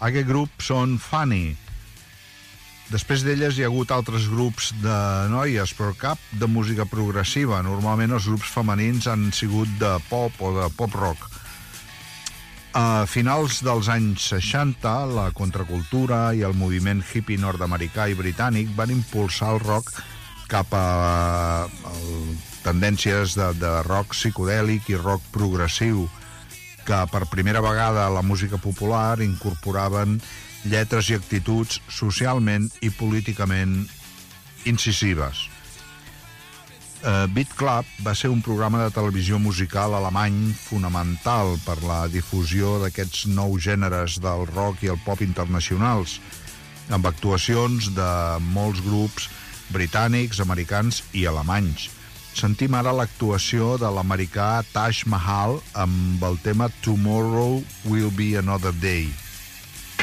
Aquest grup són Funny. Després d'elles hi ha hagut altres grups de noies, però cap de música progressiva. Normalment els grups femenins han sigut de pop o de pop-rock. A finals dels anys 60, la contracultura i el moviment hippie nord-americà i britànic van impulsar el rock cap a tendències de rock psicodèlic i rock progressiu, que per primera vegada a la música popular incorporaven lletres i actituds socialment i políticament incisives. Beat Club va ser un programa de televisió musical alemany fonamental per la difusió d'aquests nous gèneres del rock i el pop internacionals, amb actuacions de molts grups britànics, americans i alemanys. Sentim ara l'actuació de l'americà Taj Mahal amb el tema Tomorrow Will Be Another Day.